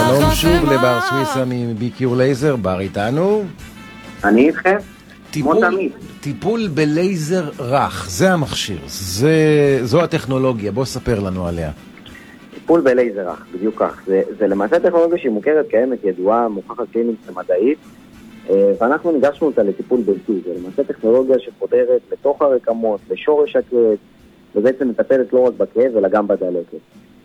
שלום שוב לבר סוויסה מביקיור לייזר. בר איתנו? אני איתכם, כמו תמיד. טיפול בלייזר רך, זה המכשיר, זו הטכנולוגיה, בוא ספר לנו עליה. טיפול בלייזר רך, בדיוק כך. זה למעשה טכנולוגיה שהיא מוכרת, קיימת, ידועה, מוכחת קלינית ומדעית, ואנחנו ניגשנו אותה לטיפול בלתי. זה למעשה טכנולוגיה שחודרת לתוך הרקמות, לשורש הכאב, ובעצם מטפלת לא רק בכאב, אלא גם בדלקת.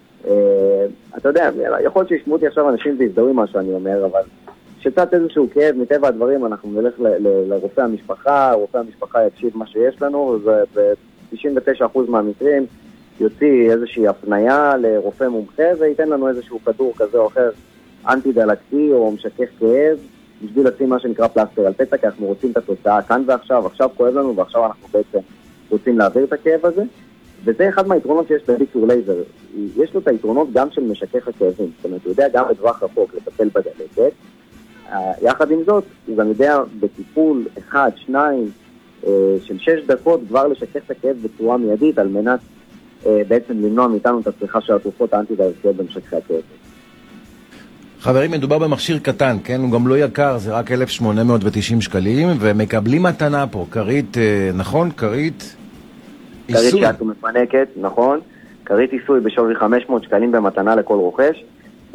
אתה יודע, יכול להיות שישמעו אותי עכשיו אנשים והזדהו עם מה שאני אומר, אבל כשצאת איזשהו כאב, מטבע הדברים, אנחנו נלך לרופא המשפחה, רופא המשפחה יקשיב מה שיש לנו, וב-99% מהמקרים יוציא איזושהי הפניה לרופא מומחה, וייתן לנו איזשהו כדור כזה או אחר, אנטי-דלקתי או משכך כאב, בשביל לשים מה שנקרא פלסטר על פצע, כי אנחנו רוצים את התוצאה כאן ועכשיו, עכשיו כואב לנו, ועכשיו אנחנו בעצם רוצים להעביר את הכאב הזה. וזה אחד מהיתרונות שיש בביקיור לייזר. יש לו את היתרונות גם של משכך הכאבים. זאת אומרת, הוא יודע גם בטווח רחוק לטפל בדלקת. יחד עם זאת, הוא גם יודע בטיפול 1, 2 של 6 דקות כבר לשכך את הכאב בצורה מיידית, על מנת בעצם למנוע מאיתנו את הצריכה של התרופות האנטי-דלקתיות במשככי הכאב. חברים, מדובר במכשיר קטן, כן? הוא גם לא יקר, זה רק 1,890 שקלים, ומקבלים מתנה פה, כרית, נכון? כרית כרית שאת ומפנקת, נכון. כרית עיסוי בשווי 500 שקלים במתנה לכל רוכש.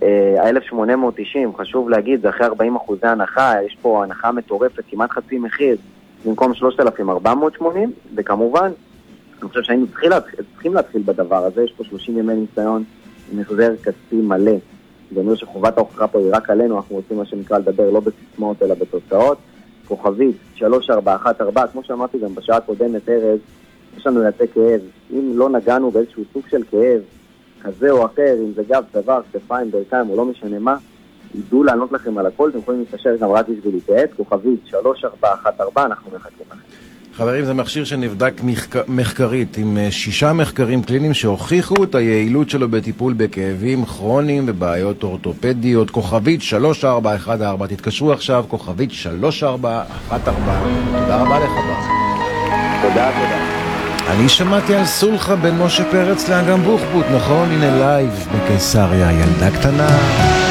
ה-1,890, חשוב להגיד, זה אחרי 40% הנחה, יש פה הנחה מטורפת, כמעט חצי מחיר, במקום 3,480, וכמובן, אני חושב שהיינו צריכים להתחיל בדבר הזה, יש פה 30 ימי ניסיון עם החזר כספי מלא, זה אומר שחובת ההוכחה פה היא רק עלינו, אנחנו רוצים מה שנקרא לדבר לא בסיסמאות אלא בתוצאות. כוכבית 3414, כמו שאמרתי גם בשעה הקודמת ארז, יש לנו יצא כאב, אם לא נגענו באיזשהו סוג של כאב כזה או אחר, אם זה גב, צוואר, כתפיים, ברכיים או לא משנה מה, ידעו לענות לכם על הכל, אתם יכולים להתקשר גם רק בשביל להתייעץ, כוכבית 3414, אנחנו מחכים לכם. חברים, זה מכשיר שנבדק מחקרית עם 6 מחקרים קליניים שהוכיחו את היעילות שלו בטיפול בכאבים כרוניים ובעיות אורתופדיות. כוכבית 3414, תתקשרו עכשיו, כוכבית 3414. תודה רבה לך, בר. תודה. אני שמעתי על סולחה בין משה פרץ לאגם בוחבוט, נכון? הנה לייב בקיסריה, ילדה קטנה.